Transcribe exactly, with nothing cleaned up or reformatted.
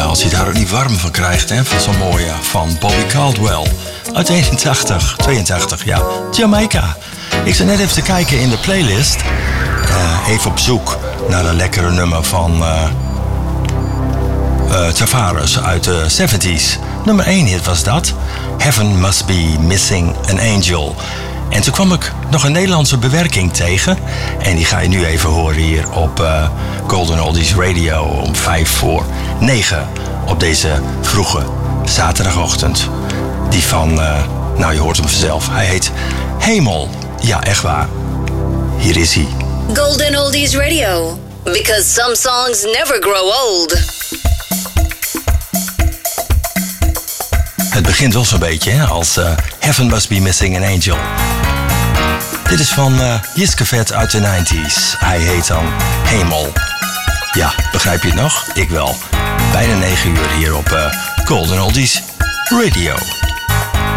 als je daar ook niet warm van krijgt, hè, van zo'n mooie van Bobby Caldwell. Uit eenentachtig, tweeëntachtig, ja. Jamaica. Ik zat net even te kijken in de playlist. Uh, even op zoek naar een lekkere nummer van uh, uh, Tavares uit de zeventig. Nummer één hit was dat. Heaven Must Be Missing an Angel. En toen kwam ik nog een Nederlandse bewerking tegen. En die ga je nu even horen hier op uh, Golden Oldies Radio om vijf voor negen. Op deze vroege zaterdagochtend. Die van, uh, nou je hoort hem vanzelf. Hij heet Hemel. Ja, echt waar. Hier is hij. Golden Oldies Radio. Because some songs never grow old. Het begint wel zo'n beetje hè, als uh, Heaven Must Be Missing an Angel. Dit is van uh, Jiske Vet uit de negentig. Hij heet dan Hemel. Ja, begrijp je het nog? Ik wel. Bijna negen uur hier op uh, Golden Oldies Radio.